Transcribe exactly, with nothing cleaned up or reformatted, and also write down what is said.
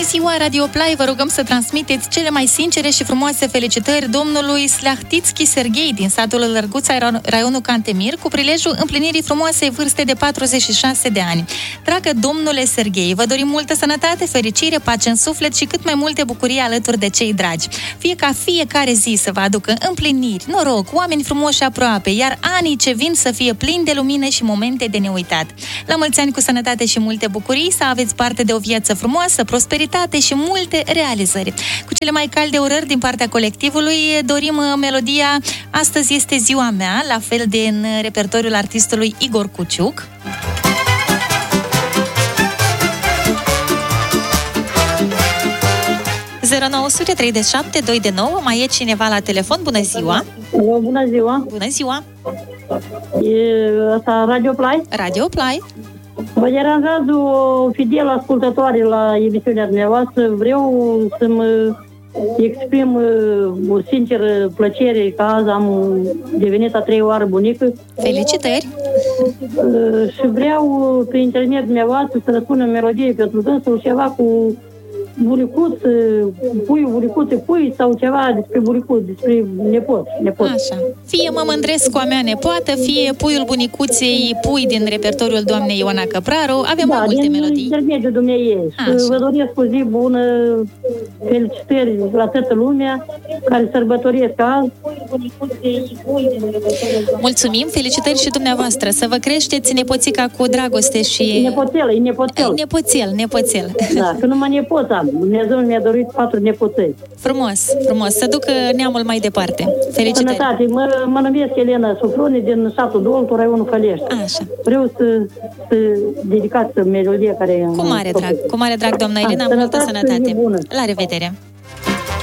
ziua, Radio Play! Vă rugăm să transmiteți cele mai sincere și frumoase felicitări domnului Slahtitski Serghei din satul Lărguța, raionul Cantemir, cu prilejul împlinirii frumoasei vârste de patruzeci și șase de ani. Dragă domnule Serghei, vă dorim multă sănătate, fericire, pace în suflet și cât mai multe bucurii alături de cei dragi. Fie ca fiecare zi să vă aducă împliniri, noroc, oameni frumoși aproape, iar anii ce vin să fie plini de lumină și momente de neuitat. La mulți ani cu sănătate și multe bucurii, să aveți parte de o viață frumoasă, prosperitate și multe realizări. Cu cele mai calde urări din partea colectivului dorim melodia Astăzi este ziua mea, la fel de în repertoriul artistului Igor Cuciuc. zero nouă zero zero trei șapte doi nouă, mai e cineva la telefon? Bună ziua! Bună ziua! Bună ziua! E asta Radio Play? Radio Play. Vă deranjează o fidelă ascultătoare la emisiunea dumneavoastră. Vreau să-mi exprim o sinceră plăcere că azi am devenit a treia oară bunică. Felicitări! Și vreau, prin intermediul dumneavoastră, să răspund în melodie pentru dânsul ceva cu bunicuț, pui, bunicuțe, pui sau ceva despre bunicuț, despre nepot, nepot. Așa. Fie mă mândresc cu a mea nepoată, fie puiul bunicuței, pui din repertoriul doamnei Ioana Căpraru. Avem da, mai multe din melodii. intermediul dumneavoastră. Și vă doresc o zi bună, felicitări la toată lumea care sărbătoresc azi. Mulțumim, felicitări și dumneavoastră. Să vă creșteți nepoțica cu dragoste și... Nepoțel, e nepoțel. Nepoțel, nepoțel. Da, că numai nepot am. Dumnezeu mi-a dorit patru nepoței. Frumos, frumos. Să ducă neamul mai departe. Felicitări. Sănătate. Mă, mă numesc Elena Sufrune din satul Doltu, raionul Fălești. Așa. Vreau să, să dedicați melodia care... Cu mare drag, cu mare drag, doamna Elena, multă sănătate. La revedere!